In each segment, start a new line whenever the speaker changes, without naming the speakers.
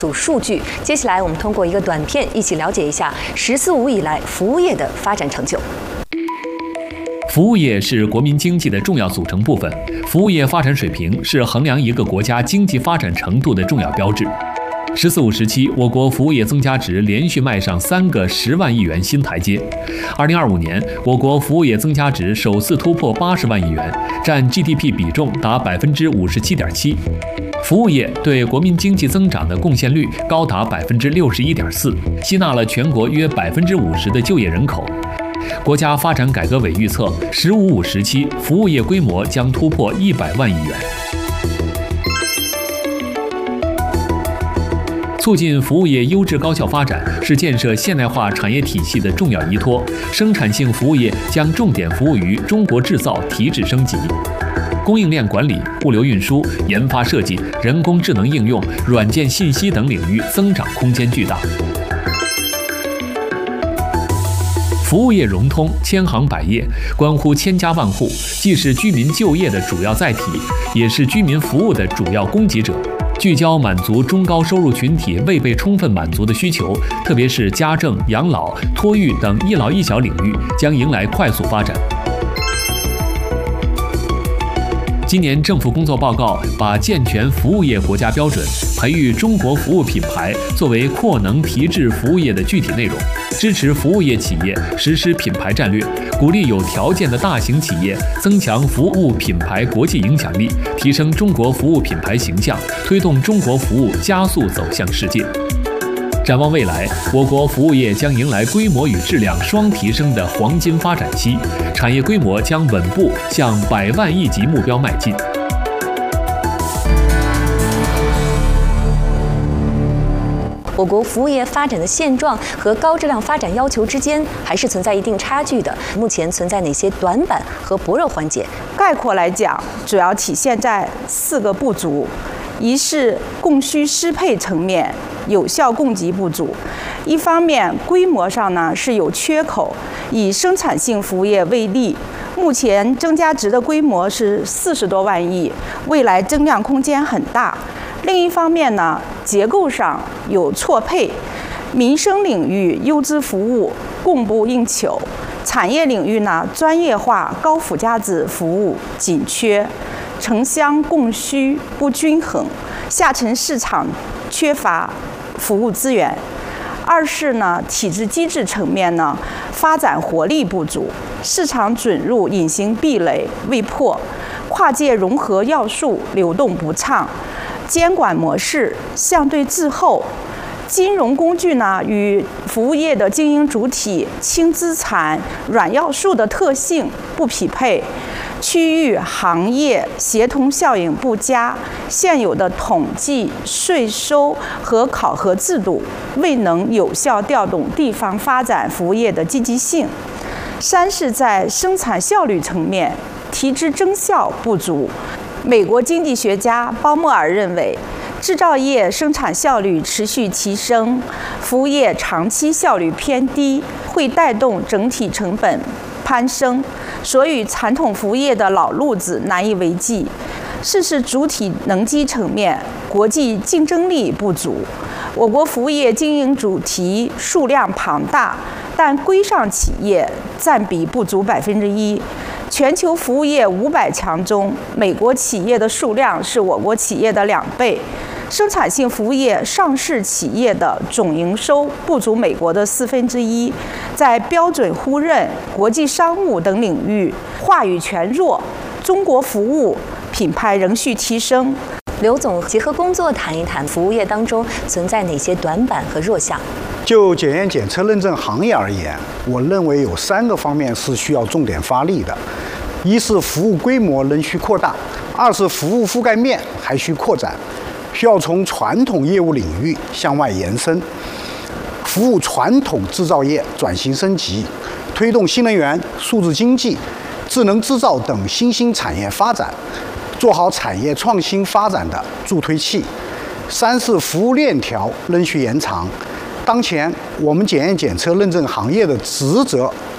数据。接下来，我们通过一个短片一起了解一下“十四五”以来服务业的发展成就。
服务业是国民经济的重要组成部分，服务业发展水平是衡量一个国家经济发展程度的重要标志。“十四五”时期，我国服务业增加值连续迈上3个10万亿元新台阶。2025年，我国服务业增加值首次突破80万亿元，占 GDP 比重达57.7%。服务业对国民经济增长的贡献率高达61.4%，吸纳了全国约50%的就业人口。国家发展改革委预测，“15·5”时期服务业规模将突破100万亿元。促进服务业优质高效发展是建设现代化产业体系的重要依托。生产性服务业将重点服务于中国制造提质升级。供应链管理、物流运输、研发设计、人工智能应用、软件信息等领域增长空间巨大。服务业融通，千行百业，关乎千家万户，既是居民就业的主要载体，也是居民服务的主要供给者。聚焦满足中高收入群体未被充分满足的需求，特别是家政、养老、托育等一老一小领域，将迎来快速发展。今年政府工作报告把健全服务业国家标准、培育中国服务品牌作为扩能提质服务业的具体内容，支持服务业企业实施品牌战略，鼓励有条件的大型企业增强服务品牌国际影响力，提升中国服务品牌形象，推动中国服务加速走向世界。展望未来，我国服务业将迎来规模与质量双提升的黄金发展期，产业规模将稳步向100万亿级目标迈进。
我国服务业发展的现状和高质量发展要求之间还是存在一定差距的。目前存在哪些短板和薄弱环节？
概括来讲，主要体现在4个不足：一是供需适配层面有效供给不足。一方面，规模上呢是有缺口。以生产性服务业为例，目前增加值的规模是40多万亿，未来增量空间很大。另一方面呢，结构上有错配，民生领域优质服务供不应求，产业领域呢专业化高附加值服务紧缺，城乡供需不均衡，下沉市场缺乏服务资源。二是呢，体制机制层面呢发展活力不足，市场准入隐形壁垒未破，跨界融合要素流动不畅，监管模式相对滞后，金融工具呢与服务业的经营主体轻资产、软要素的特性不匹配，区域行业协同效应不佳，现有的统计、税收和考核制度未能有效调动地方发展服务业的积极性。三是在生产效率层面提质增效不足。美国经济学家鲍莫尔认为，制造业生产效率持续提升，服务业长期效率偏低，会带动整体成本攀升，所以传统服务业的老路子难以为继。四是主体能机层面国际竞争力不足。我国服务业经营主题数量庞大，但规上企业占比不足1%。全球服务业500强中，美国企业的数量是我国企业的2倍。生产性服务业上市企业的总营收不足美国的1/4，在标准互认、国际商务等领域话语权弱，中国服务品牌仍需提升。
刘总，结合工作谈一谈服务业当中存在哪些短板和弱项？
就检验检测认证行业而言，我认为有3个方面是需要重点发力的：一是服务规模仍需扩大；二是服务覆盖面还需扩展，需要从传统业务领域向外延伸，服务传统制造业转型升级，推动新能源、数字经济、智能制造等新兴产业发展，做好产业创新发展的助推器。三是服务链条仍需延长。当前我们检验检测认证行业的职责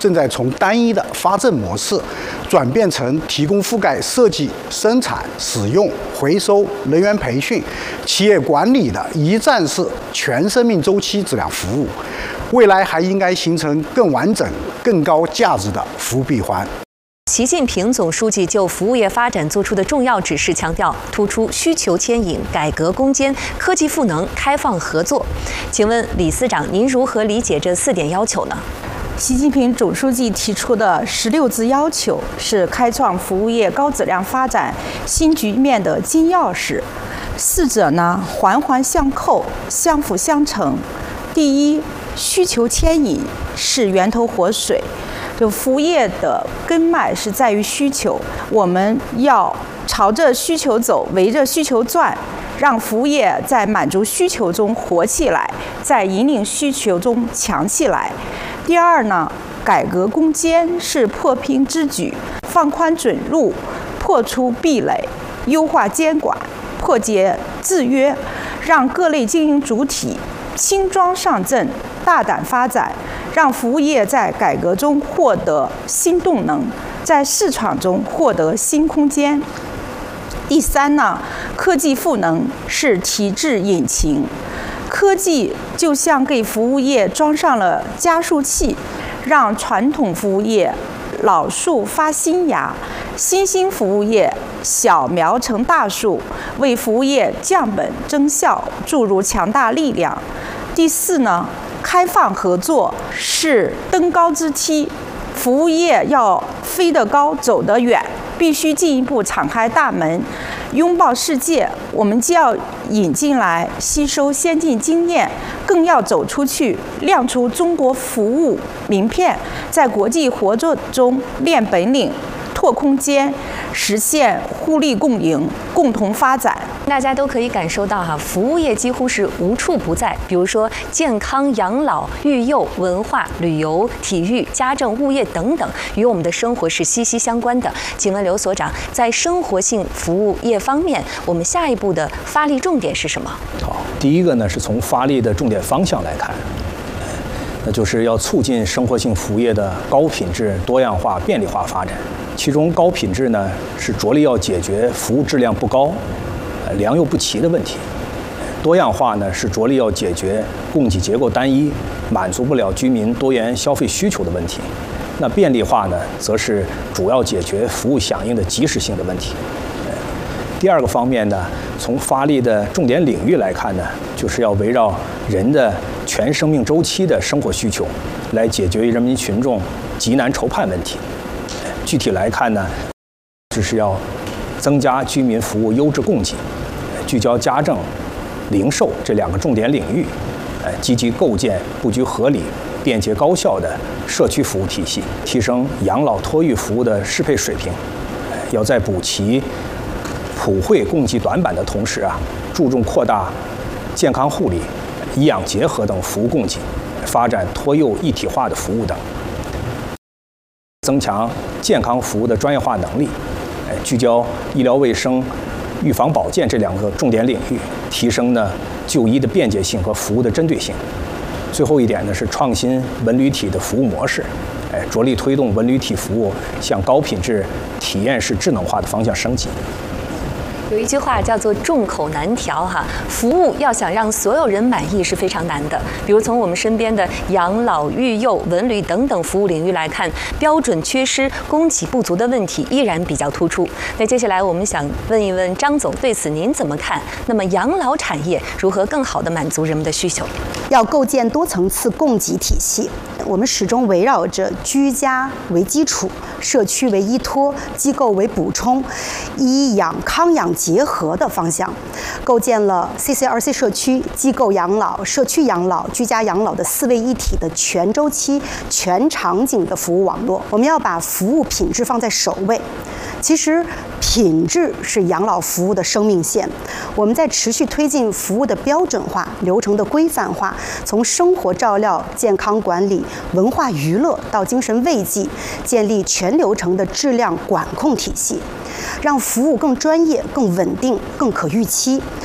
正在从单一的发证模式转变成提供覆盖设计、生产、使用、回收、人员培训、企业管理的一站式全生命周期质量服务。未来还应该形成更完整、更高价值的服务闭环。
习近平总书记就服务业发展作出的重要指示强调，突出需求牵引、改革攻坚、科技赋能、开放合作。请问李司长，您如何理解这4点要求呢？
习近平总书记提出的16字要求是开创服务业高质量发展新局面的金钥匙，四者呢环环相扣、相辅相成。第一，需求牵引是源头活水。就服务业的根脉是在于需求，我们要朝着需求走，围着需求转，让服务业在满足需求中活起来，在引领需求中强起来。第二呢，改革攻坚是破瓶之举，放宽准入，破除壁垒，优化监管，破解制约，让各类经营主体轻装上阵，大胆发展，让服务业在改革中获得新动能，在市场中获得新空间。第三呢，科技赋能是提质引擎，科技就像给服务业装上了加速器，让传统服务业老树发新芽，新兴服务业小苗成大树，为服务业降本增效注入强大力量。第四呢，开放合作是登高之梯，服务业要飞得高走得远，必须进一步敞开大门，拥抱世界。我们既要引进来吸收先进经验，更要走出去，亮出中国服务名片，在国际合作中练本领、拓空间，实现互利共赢、共同发展。
大家都可以感受到服务业几乎是无处不在，比如说健康、养老、育幼、文化、旅游、体育、家政、物业等等，与我们的生活是息息相关的。请问刘所长，在生活性服务业方面，我们下一步的发力重点是什么？
好，第一个呢是从发力的重点方向来看，那就是要促进生活性服务业的高品质、多样化、便利化发展。其中高品质呢是着力要解决服务质量不高、良莠不齐的问题；多样化呢是着力要解决供给结构单一、满足不了居民多元消费需求的问题；那便利化呢，则是主要解决服务响应的及时性的问题。第二个方面呢，从发力的重点领域来看呢，就是要围绕人的全生命周期的生活需求，来解决人民群众急难愁盼问题。具体来看呢，就是要增加居民服务优质供给，聚焦家政、零售这2个重点领域，积极构建布局合理、便捷高效的社区服务体系，提升养老托育服务的适配水平。要在补齐普惠供给短板的同时注重扩大健康护理、医养结合等服务供给，发展托幼一体化的服务等，增强健康服务的专业化能力，聚焦医疗卫生、预防保健这2个重点领域，提升呢就医的便捷性和服务的针对性。最后一点呢是创新文旅体的服务模式，着力推动文旅体服务向高品质体验式智能化的方向升级。
有一句话叫做众口难调服务要想让所有人满意是非常难的。比如从我们身边的养老、育幼、文旅等等服务领域来看，标准缺失、供给不足的问题依然比较突出。那接下来我们想问一问张总，对此您怎么看？那么养老产业如何更好地满足人们的需求？
要构建多层次供给体系，我们始终围绕着居家为基础、社区为依托、机构为补充、医养康养结合的方向，构建了 CCRC 社区、机构养老、社区养老、居家养老的4位一体的全周期、全场景的服务网络。我们要把服务品质放在首位。其实，品质是养老服务的生命线。我们在持续推进服务的标准化、流程的规范化，从生活照料、健康管理、文化娱乐到精神慰藉，建立全流程的质量管控体系，让服务更专业、更稳定、更可预期。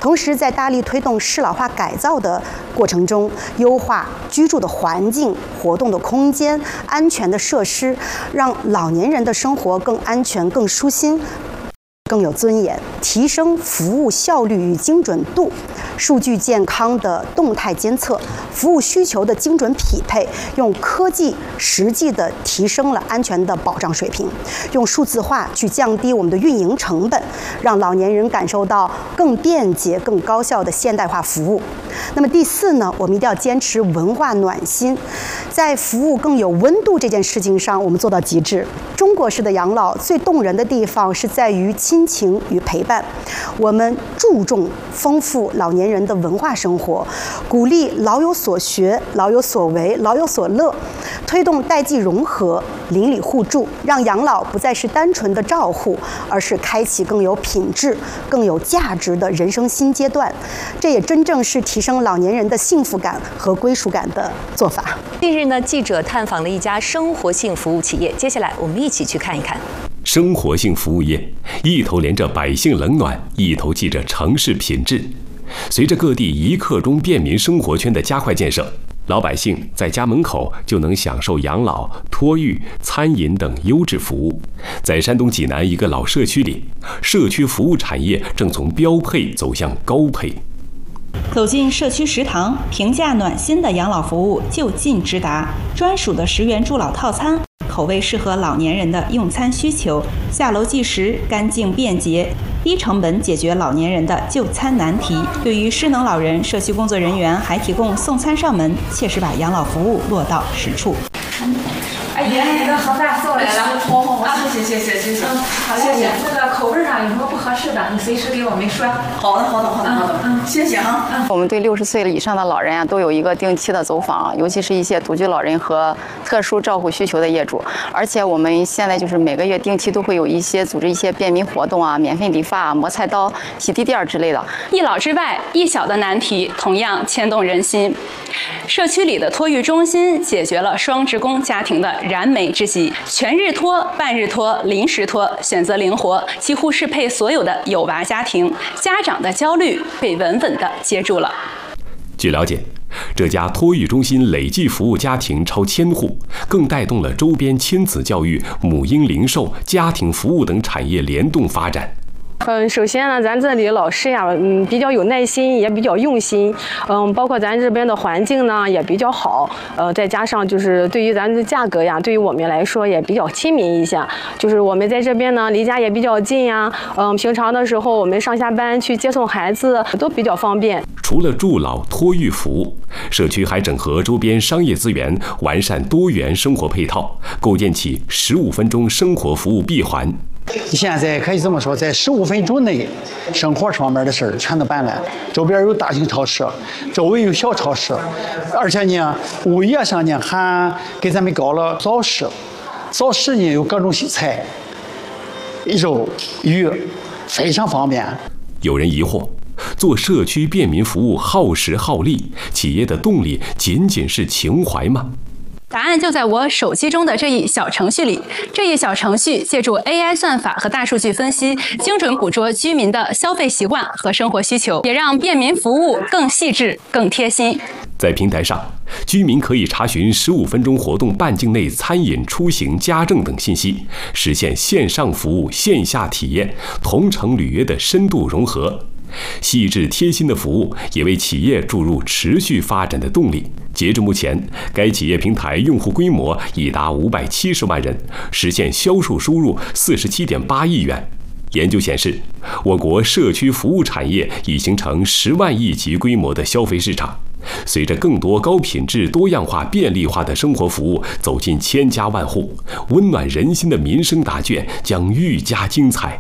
同时在大力推动适老化改造的过程中，优化居住的环境、活动的空间、安全的设施，让老年人的生活更安全、更舒心、更有尊严，提升服务效率与精准度，数据健康的动态监测，服务需求的精准匹配，用科技实际的提升了安全的保障水平，用数字化去降低我们的运营成本，让老年人感受到更便捷、更高效的现代化服务。那么第四呢，我们一定要坚持文化暖心，在服务更有温度这件事情上，我们做到极致。中国式的养老最动人的地方是在于亲情与陪伴，我们注重丰富老年人的文化生活，鼓励老有所学、老有所为、老有所乐，推动代际融合、邻里互助，让养老不再是单纯的照护，而是开启更有品质、更有价值的人生新阶段。这也真正是提升老年人的幸福感和归属感的做法。
近日呢，记者探访了一家生活性服务企业，接下来我们一起去看一看。
生活性服务业一头连着百姓冷暖，一头系着城市品质。随着各地一刻钟便民生活圈的加快建设，老百姓在家门口就能享受养老、托育、餐饮等优质服务。在山东济南一个老社区里，社区服务产业正从标配走向高配。
走进社区食堂，平价暖心的养老服务就近直达，专属的10元助老套餐，口味适合老年人的用餐需求，下楼计时，干净便捷，低成本解决老年人的就餐难题。对于失能老人，社区工作人员还提供送餐上门，切实把养老服务落到实处。
哎呀，那个好大送来了，好，谢谢，好，谢谢。那个口味上有什么不合适的，你随时给我们说。好的，谢谢哈。
我们对60岁以上的老人啊，都有一个定期的走访，尤其是一些独居老人和特殊照护需求的业主。而且我们现在就是每个月定期都会有一些组织一些便民活动啊，免费理发、磨菜刀、洗地垫之类的。
一老之外，一小的难题同样牵动人心。社区里的托育中心解决了双职工家庭的燃眉之急，全日托、半日托、临时托，选择灵活，几乎适配所有的有娃家庭，家长的焦虑被稳稳地接住了。
据了解，这家托育中心累计服务家庭超1000户，更带动了周边亲子教育、母婴零售、家庭服务等产业联动发展。
首先呢，咱这里老师呀，比较有耐心，也比较用心，包括咱这边的环境呢也比较好，再加上就是对于咱的价格呀，对于我们来说也比较亲民一下。就是我们在这边呢，离家也比较近呀，平常的时候我们上下班去接送孩子都比较方便。
除了助老托育服务，社区还整合周边商业资源，完善多元生活配套，构建起15分钟生活服务闭环。
现在可以这么说，在15分钟内，生活上面的事儿全都办了。周边有大型超市，周围有小超市，而且呢，物业上呢还给咱们搞了早市，早市呢有各种菜、肉、鱼，非常方便。
有人疑惑，做社区便民服务耗时耗力，企业的动力仅仅是情怀吗？
答案就在我手机中的这一小程序里。这一小程序借助 AI 算法和大数据分析，精准捕捉居民的消费习惯和生活需求，也让便民服务更细致、更贴心。
在平台上，居民可以查询15分钟活动半径内餐饮、出行、家政等信息，实现线上服务、线下体验、同城履约的深度融合。细致贴心的服务也为企业注入持续发展的动力。截至目前，该企业平台用户规模已达570万人，实现销售收入47.8亿元。研究显示，我国社区服务产业已形成10万亿级规模的消费市场。随着更多高品质、多样化、便利化的生活服务走进千家万户，温暖人心的民生答卷将愈加精彩。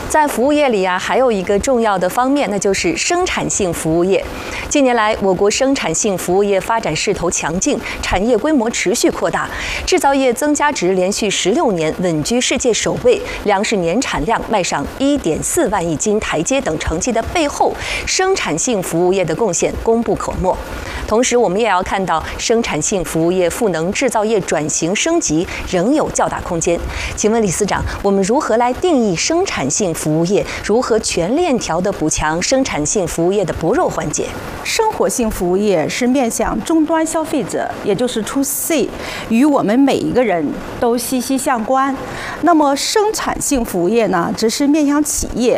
在服务业里啊，还有一个重要的方面，那就是生产性服务业。近年来，我国生产性服务业发展势头强劲，产业规模持续扩大，制造业增加值连续16年稳居世界首位，粮食年产量迈上1.4万亿斤台阶等成绩的背后，生产性服务业的贡献功不可没。同时，我们也要看到生产性服务业赋能制造业转型升级仍有较大空间。请问李司长，我们如何来定义生产性服务业？如何全链条地补强生产性服务业的薄弱环节？
生活性服务业是面向终端消费者，也就是 to C， 与我们每一个人都息息相关。那么生产性服务业呢，则是面向企业，